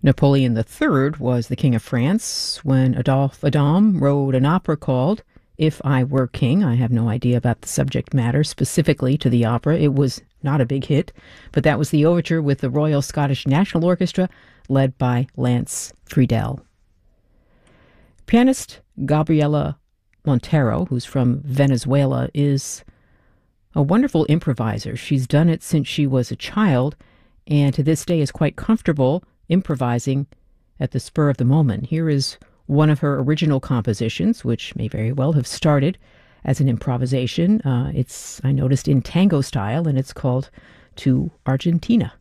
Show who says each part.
Speaker 1: Napoleon III was the King of France when Adolphe Adam wrote an opera called If I Were King. I have no idea about the subject matter specifically to the opera. It was not a big hit, but that was the overture with the Royal Scottish National Orchestra led by Lance Friedel. Pianist Gabriela Montero, who's from Venezuela, is a wonderful improviser. She's done it since she was a child, and to this day is quite comfortable improvising at the spur of the moment. Here is one of her original compositions, which may very well have started as an improvisation. It's, I noticed, in tango style, and it's called To Argentina.